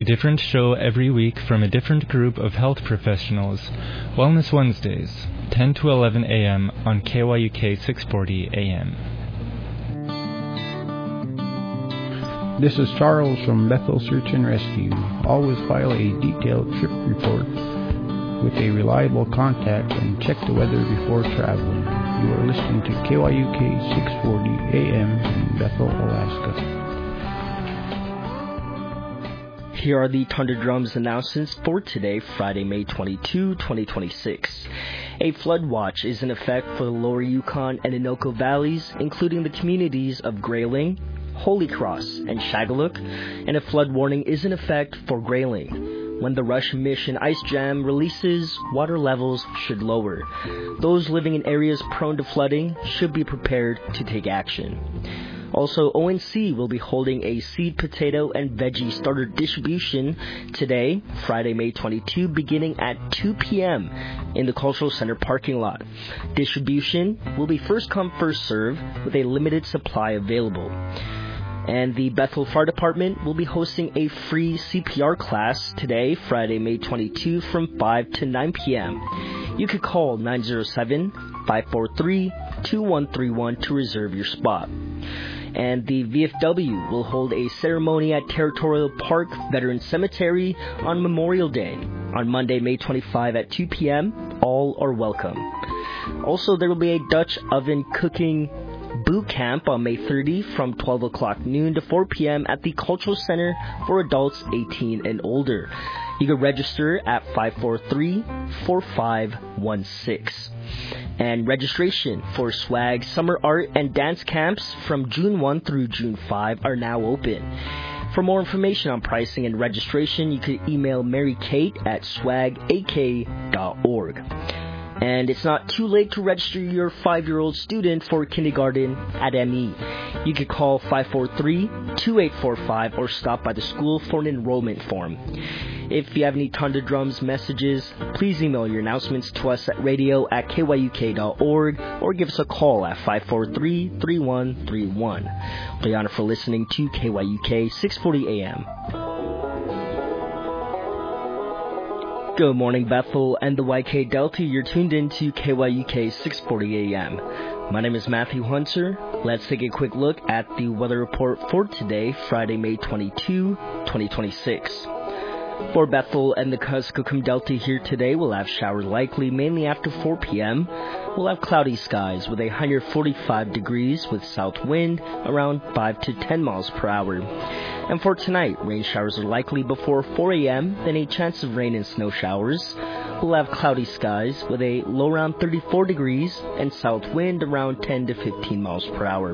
different show every week from a different group of health professionals. Wellness Wednesdays, 10 to 11 a.m. on KYUK 640 a.m. This is Charles from Bethel Search and Rescue. Always file a detailed trip report with a reliable contact and check the weather before traveling. You are listening to KYUK 640 AM in Bethel, Alaska. Here are the Thunder Drums announcements for today, Friday, May 22, 2026. A flood watch is in effect for the lower Yukon and Innoko valleys, including the communities of Grayling, Holy Cross, and Shagaluk, and a flood warning is in effect for Grayling. When the Rush Mission ice jam releases, water levels should lower. Those living in areas prone to flooding should be prepared to take action. Also, ONC will be holding a seed potato and veggie starter distribution today, Friday, May 22, beginning at 2 p.m. in the Cultural Center parking lot. Distribution will be first come, first serve, with a limited supply available. And the Bethel Fire Department will be hosting a free CPR class today, Friday, May 22, from 5 to 9 p.m. You could call 907-543-2131 to reserve your spot. And the VFW will hold a ceremony at Territorial Park Veterans Cemetery on Memorial Day on Monday, May 25 at 2 p.m. All are welcome. Also, there will be a Dutch oven cooking boot camp on May 30 from 12 o'clock noon to 4 p.m. at the Cultural Center for adults 18 and older. You can register at 543-4516. And registration for SWAG Summer Art and Dance Camps from June 1 through June 5 are now open. For more information on pricing and registration, you can email Mary Kate at swagak.org. And it's not too late to register your 5-year-old student for kindergarten at ME. You can call 543-2845 or stop by the school for an enrollment form. If you have any Thunder Drums messages, please email your announcements to us at radio@kyuk.org or give us a call at 543-3131. Play honor for listening to KYUK 640 AM. Good morning, Bethel and the YK Delta. You're tuned in to KYUK 640 AM. My name is Matthew Hunter. Let's take a quick look at the weather report for today, Friday, May 22, 2026. For Bethel and the Kuskokwim Delta here today, we'll have showers likely mainly after 4 p.m. We'll have cloudy skies with a high near 45 degrees with south wind around 5 to 10 miles per hour. And for tonight, rain showers are likely before 4 a.m., then a chance of rain and snow showers. We'll have cloudy skies with a low around 34 degrees and south wind around 10 to 15 miles per hour.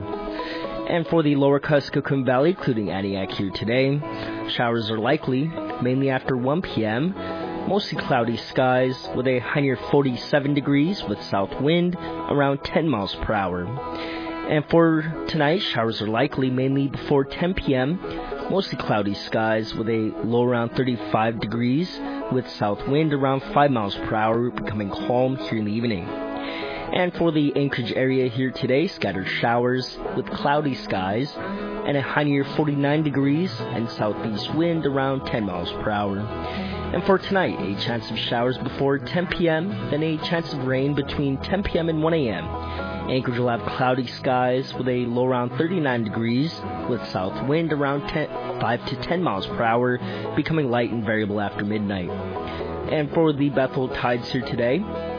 And for the lower Kuskokwim Valley, including Aniak here today, showers are likely mainly after 1 p.m., mostly cloudy skies with a high near 47 degrees with south wind around 10 miles per hour. And for tonight, showers are likely mainly before 10 p.m., mostly cloudy skies with a low around 35 degrees with south wind around 5 miles per hour, becoming calm here in the evening. And for the Anchorage area here today, scattered showers with cloudy skies and a high near 49 degrees and southeast wind around 10 miles per hour. And for tonight, a chance of showers before 10 p.m., then a chance of rain between 10 p.m. and 1 a.m. Anchorage will have cloudy skies with a low around 39 degrees with south wind around 5 to 10 miles per hour, becoming light and variable after midnight. And for the Bethel tides here today,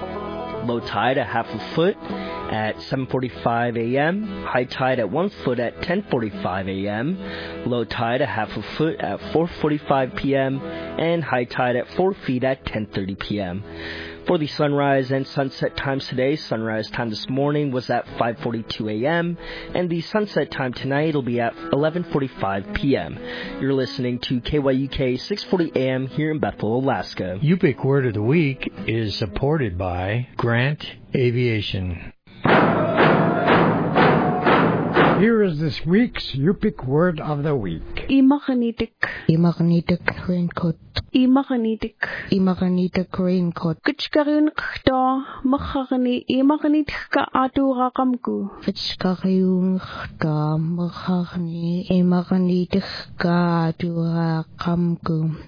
low tide at half a foot at 7:45 a.m., high tide at 1 foot at 10:45 a.m., low tide at half a foot at 4:45 p.m., and high tide at 4 feet at 10:30 p.m. For the sunrise and sunset times today, sunrise time this morning was at 5:42 a.m., and the sunset time tonight will be at 11:45 p.m. You're listening to KYUK 640 AM here in Bethel, Alaska. Yupik Word of the Week is supported by Grant Aviation. Here is this week's Yupik Word of the Week. Imaginitic. Imaginitic raincoat. Imaginitic. Imaginitic raincoat. Kitschkarun kta makhagni imaginit ka atura kamku. Kitschkarun kta makhagni imaginitic ka atura kamku.